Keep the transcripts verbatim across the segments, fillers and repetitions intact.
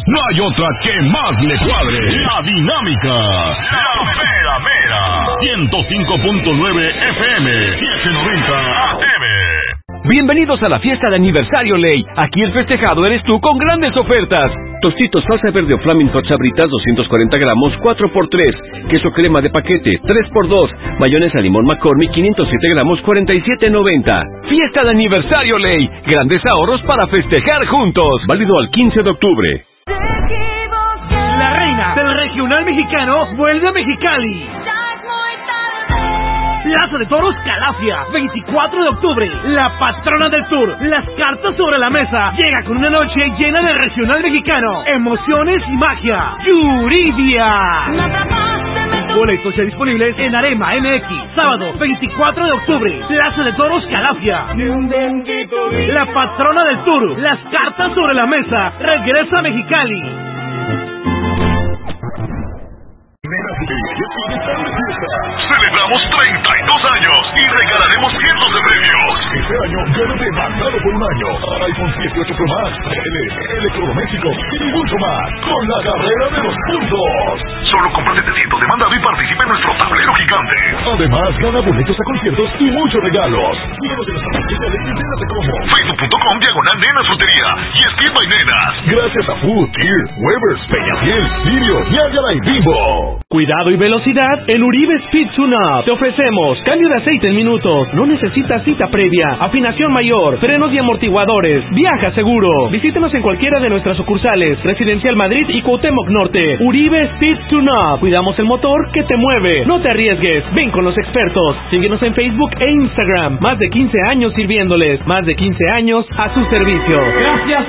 no hay otra que más le cuadre. La dinámica, la mera mera. ciento cinco punto nueve F M, setecientos noventa A M. Bienvenidos a la fiesta de aniversario Ley. Aquí el festejado eres tú con grandes ofertas. Tostitos salsa verde o Flaming Hot Sabritas doscientos cuarenta gramos, cuatro por tres. Queso crema de paquete, tres por dos. Mayonesa limón McCormick, quinientos siete gramos, cuarenta y siete noventa. Fiesta de aniversario Ley. Grandes ahorros para festejar juntos. Válido al quince de octubre. La reina del regional mexicano vuelve a Mexicali. Plaza de Toros Calafia, veinticuatro de octubre, la patrona del tour, las cartas sobre la mesa, llega con una noche llena de regional mexicano, emociones y magia, Yuridia. Boletos ya disponibles en Arema M X, sábado veinticuatro de octubre, Plaza de Toros Calafia. La patrona del tour, las cartas sobre la mesa, regresa a Mexicali. Celebramos treinta y dos años y regalaremos cientos de premios. Este año llévate mandado por un año, iPhone dieciocho Pro Max, tele, electrodomésticos y mucho más con la carrera de los puntos. Solo compra setecientos de mandado y participa en nuestro tablero gigante. Además, gana boletos a conciertos y muchos regalos. Síguenos en nuestras redes sociales y entérate cómo. Facebook punto com diagonal Nenas Frutería y Speed by Nenas. Gracias a Food, Tier, Weber's, Peñafiel, Lirio y Ayala y Bimbo. Cuidado y velocidad en Uribe Speed Tune-Up. Te ofrecemos cambio de aceite en minutos. No necesitas cita previa. Afinación mayor, frenos y amortiguadores. Viaja seguro. Visítenos en cualquiera de nuestras sucursales. Residencial Madrid y Cuauhtémoc Norte. Uribe Speed Tune-Up. Cuidamos el motor que te mueve. No te arriesgues. Ven con los expertos. Síguenos en Facebook e Instagram. Más de quince años sirviéndoles. Más de quince años a su servicio. Gracias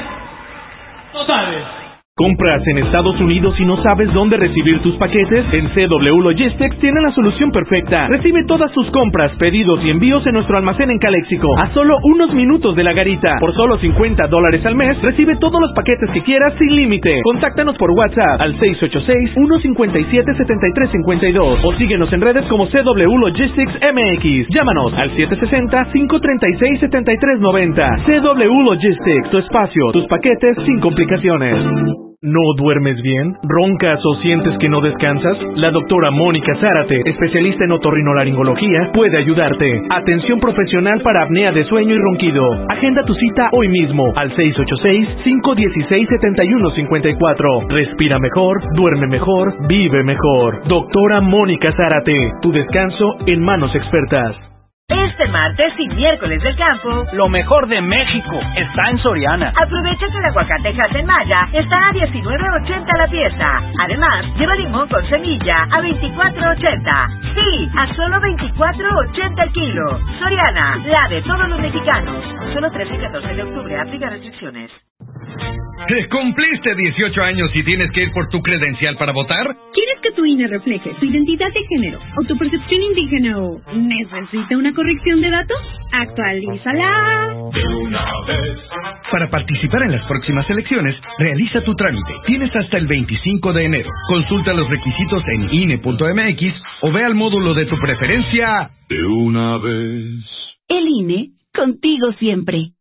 totales. ¿Compras en Estados Unidos y no sabes dónde recibir tus paquetes? En C W Logistics tienen la solución perfecta. Recibe todas tus compras, pedidos y envíos en nuestro almacén en Caléxico, a solo unos minutos de la garita. Por solo cincuenta dólares al mes, recibe todos los paquetes que quieras sin límite. Contáctanos por WhatsApp al seis ocho seis, uno cinco siete, siete tres cinco dos o síguenos en redes como C W Logistics M X. Llámanos al siete seis cero, cinco tres seis, siete tres nueve cero. C W Logistics, tu espacio, tus paquetes sin complicaciones. ¿No duermes bien? ¿Roncas o sientes que no descansas? La doctora Mónica Zárate, especialista en otorrinolaringología, puede ayudarte. Atención profesional para apnea de sueño y ronquido. Agenda tu cita hoy mismo al seis ocho seis, cinco uno seis, siete uno cinco cuatro. Respira mejor, duerme mejor, vive mejor. Doctora Mónica Zárate, tu descanso en manos expertas. Este martes y miércoles del campo, lo mejor de México está en Soriana. Aprovecha que el aguacate en Maya está a diecinueve ochenta la pieza. Además, lleva limón con semilla a veinticuatro ochenta. Sí, a solo veinticuatro ochenta el kilo. Soriana, la de todos los mexicanos. Solo trece y catorce de octubre, aplica restricciones. ¿Cumpliste dieciocho años y tienes que ir por tu credencial para votar? ¿Quieres que tu I N E refleje tu identidad de género o tu percepción indígena o necesita una corrección de datos? ¡Actualízala! De una vez. Para participar en las próximas elecciones, realiza tu trámite. Tienes hasta el veinticinco de enero. Consulta los requisitos en I N E punto M X o ve al módulo de tu preferencia. De una vez. El I N E, contigo siempre.